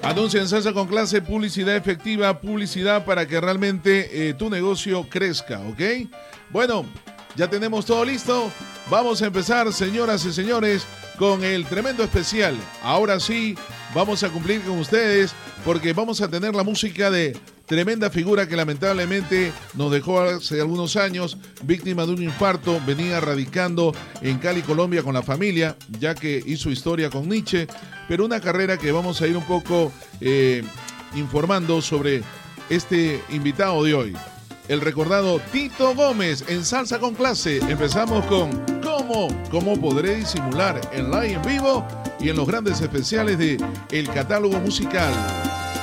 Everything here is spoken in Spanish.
Anuncia en Salsa con Clase, publicidad efectiva, publicidad para que realmente tu negocio crezca, ¿ok? Bueno, ya tenemos todo listo. Vamos a empezar, señoras y señores, con el tremendo especial. Ahora sí, vamos a cumplir con ustedes porque vamos a tener la música de tremenda figura que lamentablemente nos dejó hace algunos años, víctima de un infarto. Venía radicando en Cali, Colombia con la familia, ya que hizo historia con Nietzsche, pero una carrera que vamos a ir un poco informando sobre este invitado de hoy. El recordado Tito Gómez en Salsa con Clase. Empezamos con ¿Cómo podré disimular en live en vivo y en los grandes especiales de El Catálogo Musical.